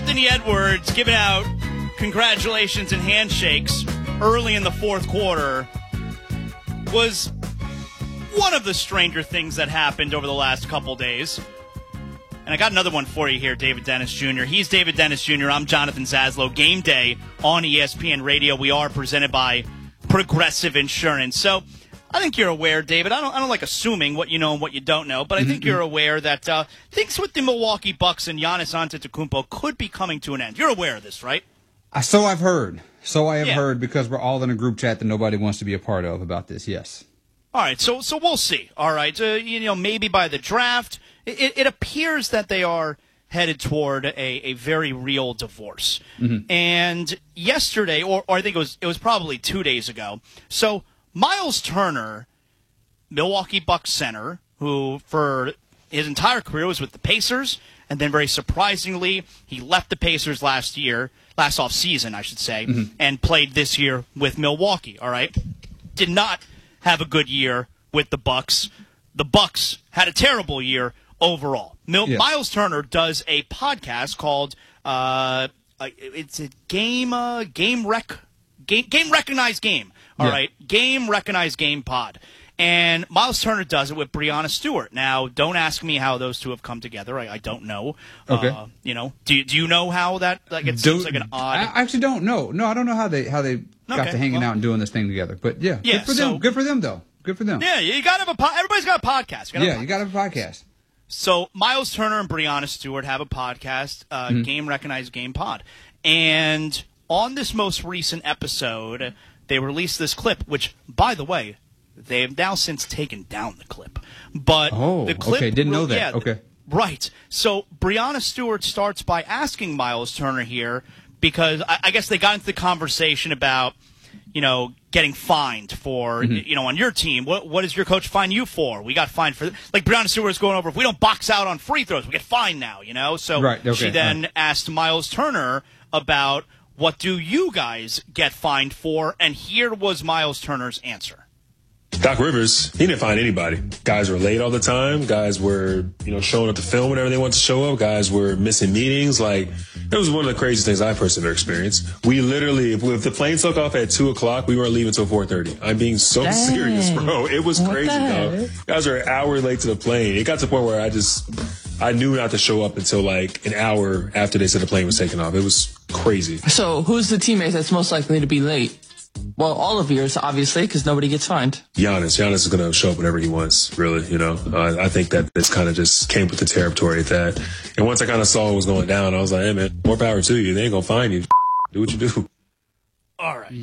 Anthony Edwards giving out congratulations and handshakes early in the fourth quarter was one of the stranger things that happened over the last couple days. And I got another one for you here, David Dennis Jr. He's David Dennis Jr. I'm Jonathan Zaslow. Game day on ESPN Radio. We are presented by Progressive Insurance. So I think you're aware, David. I don't like assuming what you know and what you don't know, but I think you're aware that things with the Milwaukee Bucks and Giannis Antetokounmpo could be coming to an end. You're aware of this, right? So I've heard. So I have heard, because we're all in a group chat that nobody wants to be a part of about this. Yes. All right. So we'll see. All right. Maybe by the draft, it appears that they are headed toward a very real divorce. And yesterday, or I think it was probably 2 days ago. So Miles Turner, Milwaukee Bucks center, who for his entire career was with the Pacers, and then very surprisingly, he left the Pacers last offseason, I should say, and played this year with Milwaukee, all right? Did not have a good year with the Bucks. The Bucks had a terrible year overall. Miles Turner does a podcast called it's a Game Recognized Game. All right, Game Recognized Game Pod. And Miles Turner does it with Breanna Stewart. Now, don't ask me how those two have come together. I don't know. Okay. Do you know how that? Like, it seems like an odd. I actually don't know. No, I don't know how they got to hanging out and doing this thing together. But yeah, good for them. Good for them, though. Good for them. Yeah, you got to have everybody's got a podcast. You got to have a podcast. So Miles Turner and Breanna Stewart have a podcast, Game Recognized Game Pod, and on this most recent episode, they released this clip, which, by the way, they have now since taken down the clip. But the clip, okay, didn't know that. Yeah, okay. Right. So Breanna Stewart starts by asking Miles Turner here, because I guess they got into the conversation about, getting fined for, on your team. What does your coach fine you for? We got fined for, like Breanna Stewart was going over, if we don't box out on free throws, we get fined now, So she then asked Miles Turner about, what do you guys get fined for? And here was Miles Turner's answer. Doc Rivers, he didn't find anybody. Guys were late all the time. Guys were, showing up to film whenever they wanted to show up. Guys were missing meetings. Like, it was one of the craziest things I personally experienced. We literally, if the plane took off at 2:00, we weren't leaving until 4:30. I'm being so serious, bro. It was crazy, dog. Guys were an hour late to the plane. It got to the point where I knew not to show up until like an hour after they said the plane was taking off. It was crazy. So who's the teammate that's most likely to be late? Well, all of yours, obviously, because nobody gets fined. Giannis is going to show up whenever he wants, really, I think that this kind of just came with the territory at that. And once I kind of saw what was going down, I was like, hey, man, more power to you. They ain't going to find you. Do what you do. All right.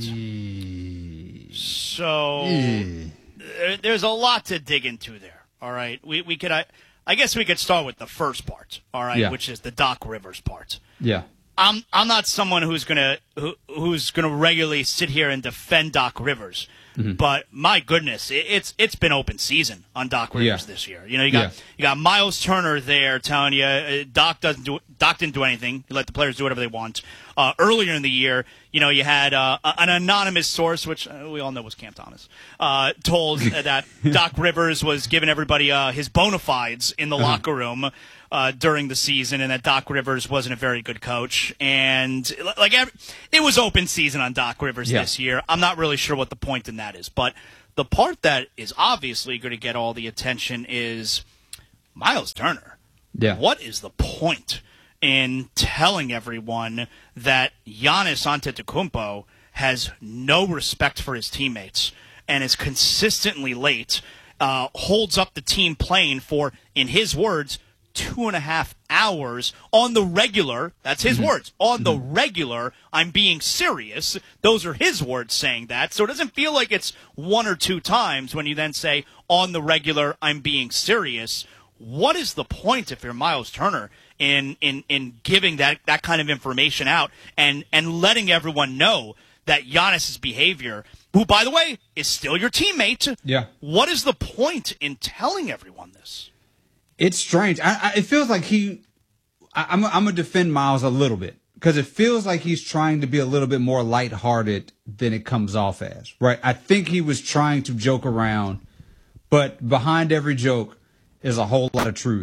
So there's a lot to dig into there, all right? We could, I guess we could start with the first part, all right, which is the Doc Rivers part. Yeah. I'm not someone who's gonna regularly sit here and defend Doc Rivers, but my goodness, it's been open season on Doc Rivers this year. You got Miles Turner there telling you Doc didn't do anything. He let the players do whatever they want. Earlier in the year, you had an anonymous source, which we all know was Cam Thomas, told that Doc Rivers was giving everybody his bona fides in the locker room during the season, and that Doc Rivers wasn't a very good coach. And it was open season on Doc Rivers this year. I'm not really sure what the point in that is, but the part that is obviously going to get all the attention is Miles Turner. Yeah. What is the point in telling everyone that Giannis Antetokounmpo has no respect for his teammates and is consistently late, holds up the team playing for, in his words, 2.5 hours on the regular? That's his words. On the regular, I'm being serious. Those are his words saying that. So it doesn't feel like it's one or two times when you then say, on the regular, I'm being serious. What is the point if you're Miles Turner in giving that kind of information out and letting everyone know that Giannis's behavior, who, by the way, is still your teammate, what is the point in telling everyone this? It's strange. It feels like I'm going to defend Miles a little bit, because it feels like he's trying to be a little bit more lighthearted than it comes off as, right? I think he was trying to joke around, but behind every joke is a whole lot of truth.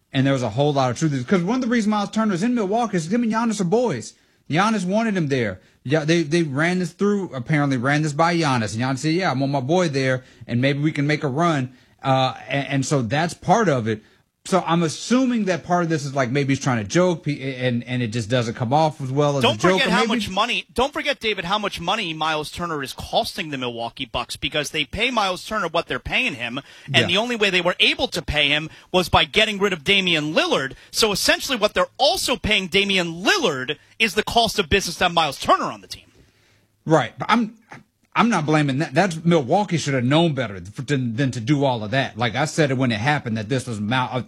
and there was a whole lot of truth. Because one of the reasons Miles Turner is in Milwaukee is him and Giannis are boys. Giannis wanted him there. Yeah, they ran this by Giannis. And Giannis said, yeah, I want my boy there, and maybe we can make a run. And so that's part of it. So I'm assuming that part of this is like maybe he's trying to joke, and it just doesn't come off as well as a joke. Don't forget, David, how much money Miles Turner is costing the Milwaukee Bucks, because they pay Miles Turner what they're paying him, and the only way they were able to pay him was by getting rid of Damian Lillard. So essentially what they're also paying Damian Lillard is the cost of business to have Miles Turner on the team. Right. But I'm not blaming that. That's Milwaukee should have known better than to do all of that. Like I said it when it happened, that this was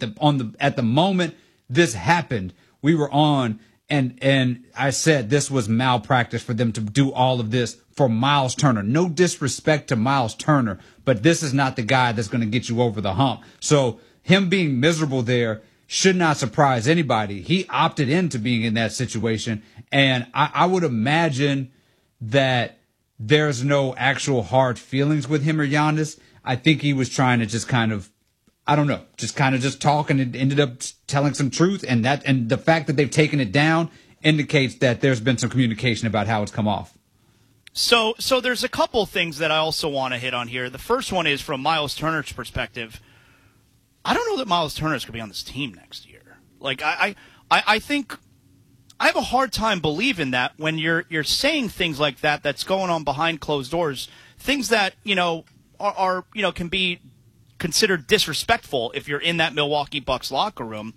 at the moment this happened, we were on, and I said this was malpractice for them to do all of this for Miles Turner. No disrespect to Miles Turner, but this is not the guy that's going to get you over the hump. So him being miserable there should not surprise anybody. He opted into being in that situation, and I would imagine that there's no actual hard feelings with him or Giannis. I think he was trying to just kind of, I don't know, just talk, and it ended up telling some truth. And the fact that they've taken it down indicates that there's been some communication about how it's come off. So there's a couple things that I also want to hit on here. The first one is from Miles Turner's perspective. I don't know that Miles Turner's going to be on this team next year. Like I think I have a hard time believing that when you're saying things like that that's going on behind closed doors, things that, are can be considered disrespectful if you're in that Milwaukee Bucks locker room.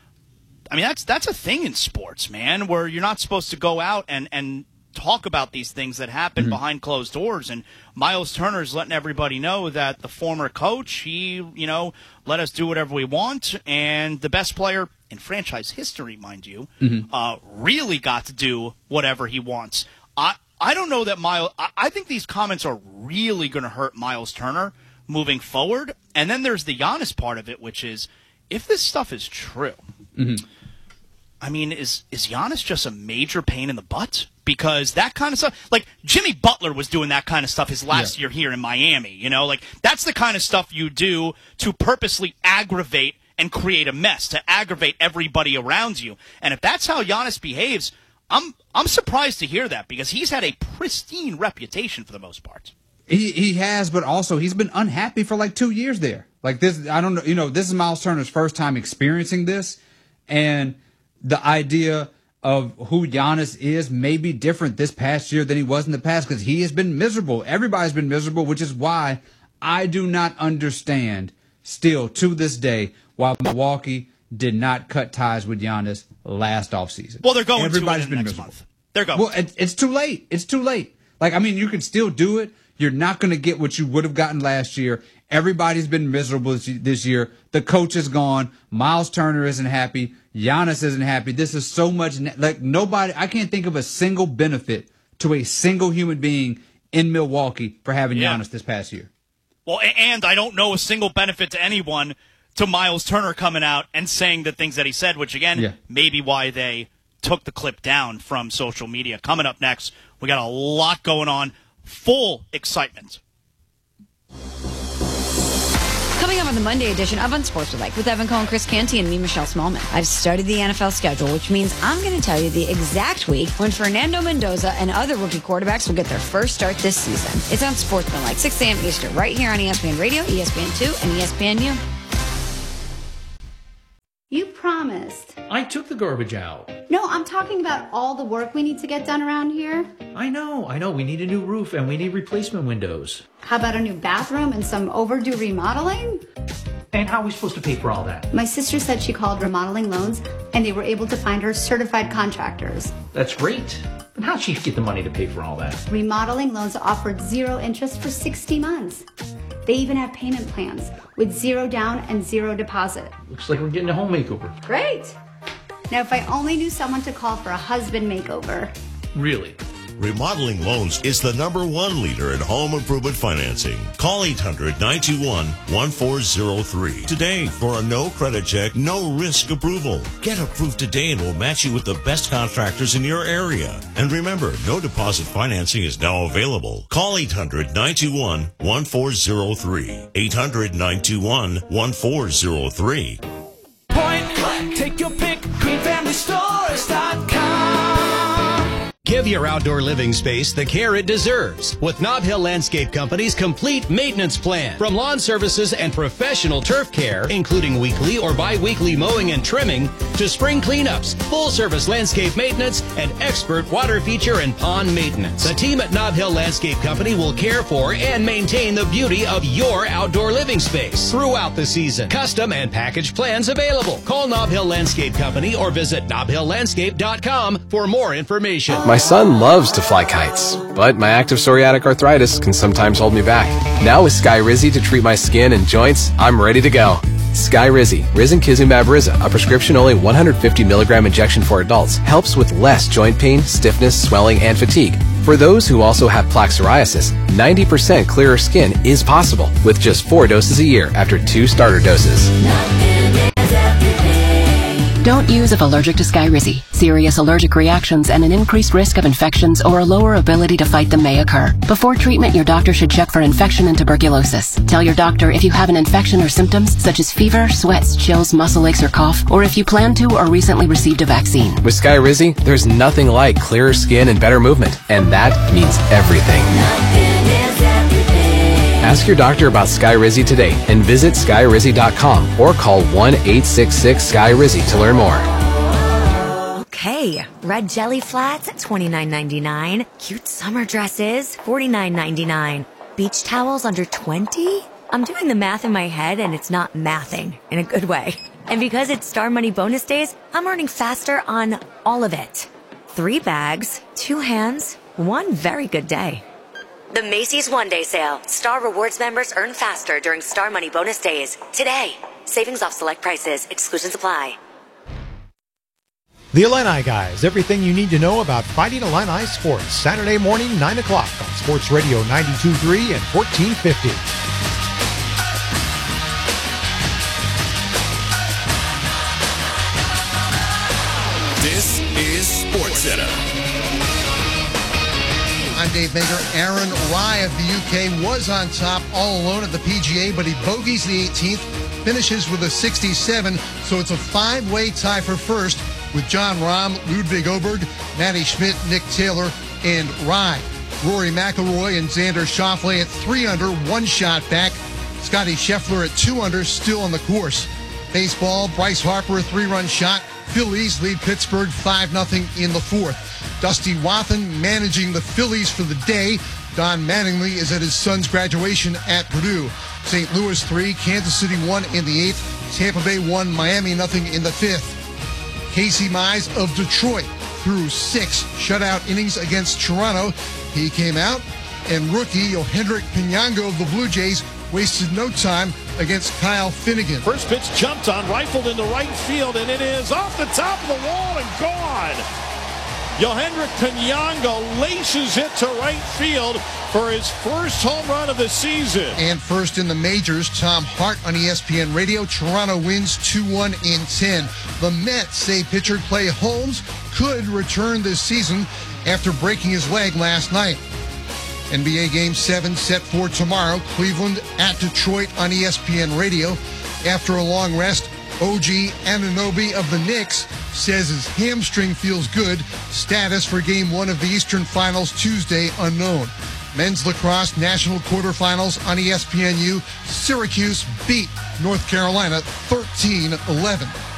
I mean, that's a thing in sports, man, where you're not supposed to go out and talk about these things that happen behind closed doors. And Miles Turner's letting everybody know that the former coach, he, let us do whatever we want, and the best player in franchise history, mind you, really got to do whatever he wants. I don't know that I think these comments are really going to hurt Miles Turner moving forward. And then there's the Giannis part of it, which is, if this stuff is true, I mean, is Giannis just a major pain in the butt? Because that kind of stuff, like Jimmy Butler was doing that kind of stuff his last year here in Miami, like that's the kind of stuff you do to purposely aggravate and create a mess, to aggravate everybody around you. And if that's how Giannis behaves, I'm surprised to hear that, because he's had a pristine reputation for the most part. He has, but also he's been unhappy for like 2 years there. Like this, I don't know, this is Miles Turner's first time experiencing this, and the idea of who Giannis is may be different this past year than he was in the past, because he has been miserable. Everybody's been miserable, which is why I do not understand still to this day why Milwaukee did not cut ties with Giannis last offseason. Well, they're going Everybody's to been next month. They're going. Well, it's too late. It's too late. Like, I mean, you can still do it. You're not going to get what you would have gotten last year. Everybody's been miserable this year. The coach is gone. Miles Turner isn't happy. Giannis isn't happy. This is so much like nobody. I can't think of a single benefit to a single human being in Milwaukee for having Giannis this past year. Well, and I don't know a single benefit to anyone to Miles Turner coming out and saying the things that he said, which again, maybe why they took the clip down from social media. Coming up next, we got a lot going on. Full excitement. Coming up on the Monday edition of Unsportsmanlike with Evan Cohen, Chris Canty, and me, Michelle Smallman. I've studied the NFL schedule, which means I'm going to tell you the exact week when Fernando Mendoza and other rookie quarterbacks will get their first start this season. It's Unsportsmanlike, 6 a.m. Eastern, right here on ESPN Radio, ESPN2, and ESPNU. You promised. I took the garbage out. No, I'm talking about all the work we need to get done around here. I know. We need a new roof and we need replacement windows. How about a new bathroom and some overdue remodeling? And how are we supposed to pay for all that? My sister said she called Remodeling Loans and they were able to find her certified contractors. That's great. But how'd she get the money to pay for all that? Remodeling Loans offered 0 interest for 60 months. They even have payment plans with 0 down and 0 deposit. Looks like we're getting a home makeover. Great. Now, if I only knew someone to call for a husband makeover. Really? Remodeling Loans is the #1 leader in home improvement financing. Call 800-921-1403 today for a no credit check, no risk approval. Get approved today and we'll match you with the best contractors in your area. And remember, no deposit financing is now available. Call 800-921-1403. 800-921-1403. Point Give your outdoor living space the care it deserves with Nob Hill Landscape Company's complete maintenance plan. From lawn services and professional turf care, including weekly or bi-weekly mowing and trimming, to spring cleanups, full-service landscape maintenance, and expert water feature and pond maintenance. The team at Nob Hill Landscape Company will care for and maintain the beauty of your outdoor living space throughout the season. Custom and package plans available. Call Nob Hill Landscape Company or visit nobhilllandscape.com for more information. My son loves to fly kites, but my active psoriatic arthritis can sometimes hold me back. Now with Skyrizi to treat my skin and joints, I'm ready to go. Skyrizi, Risankizumab Riza, a prescription-only 150 milligram injection for adults, helps with less joint pain, stiffness, swelling, and fatigue. For those who also have plaque psoriasis, 90% clearer skin is possible with just 4 doses a year after 2 starter doses. Don't use if allergic to Skyrizi. Serious allergic reactions and an increased risk of infections or a lower ability to fight them may occur. Before treatment, your doctor should check for infection and tuberculosis. Tell your doctor if you have an infection or symptoms such as fever, sweats, chills, muscle aches, or cough, or if you plan to or recently received a vaccine. With Skyrizi, there's nothing like clearer skin and better movement, and that means everything. Ask your doctor about Skyrizi today and visit Skyrizi.com or call 1-866-SKY-RIZI to learn more. Okay, red jelly flats at $29.99. Cute summer dresses, $49.99. Beach towels under $20? I'm doing the math in my head and it's not mathing in a good way. And because it's Star Money bonus days, I'm earning faster on all of it. 3 bags, 2 hands, 1 very good day. The Macy's One Day Sale. Star Rewards members earn faster during Star Money bonus days. Today. Savings off select prices. Exclusions apply. The Illini Guys. Everything you need to know about Fighting Illini sports. Saturday morning, 9 o'clock on Sports Radio 92.3 and 1450. This is SportsCenter. I'm Dave Baker. Aaron Rai of the UK was on top all alone at the PGA, but he bogeys the 18th, finishes with a 67, so it's a 5-way tie for first with John Rahm, Ludwig Oberg, Matty Schmidt, Nick Taylor, and Rai. Rory McIlroy and Xander Schauffele at 3 under, 1 shot back. Scotty Scheffler at 2 under, still on the course. Baseball, Bryce Harper a 3-run shot. Phillies lead Pittsburgh 5-0 in the 4th. Dusty Wathan managing the Phillies for the day. Don Mattingly is at his son's graduation at Purdue. St. Louis 3, Kansas City 1 in the 8th. Tampa Bay 1, Miami 0 in the 5th. Casey Mize of Detroit threw 6 shutout innings against Toronto. He came out, and rookie Yohendrick Pinango of the Blue Jays wasted no time against Kyle Finnegan. First pitch jumped on, rifled into right field, and it is off the top of the wall and gone. Yohendrick Pinango laces it to right field for his first home run of the season. And first in the majors, Tom Hart on ESPN Radio. Toronto wins 2-1 in 10. The Mets say pitcher Clay Holmes could return this season after breaking his leg last night. NBA Game 7 set for tomorrow. Cleveland at Detroit on ESPN Radio. After a long rest, OG Anunoby of the Knicks says his hamstring feels good. Status for Game 1 of the Eastern Finals Tuesday unknown. Men's lacrosse national quarterfinals on ESPNU. Syracuse beat North Carolina 13-11.